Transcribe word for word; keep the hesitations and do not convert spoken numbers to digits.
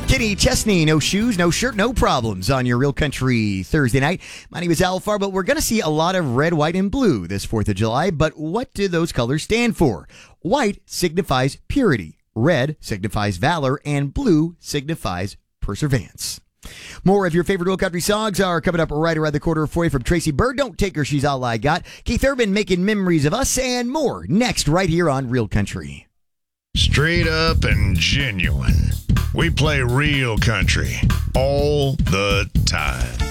Kenny Chesney, no shoes, no shirt, no problems on your Real Country Thursday night. My name is Al Farber. We're going to see a lot of red, white, and blue this fourth of July, but what do those colors stand for? White signifies purity, red signifies valor, and blue signifies perseverance. More of your favorite Real Country songs are coming up right around the corner for you from Tracy Bird. Don't take her, she's all I got. Keith Urban making memories of us and more next right here on Real Country. Straight up and genuine. We play real country all the time.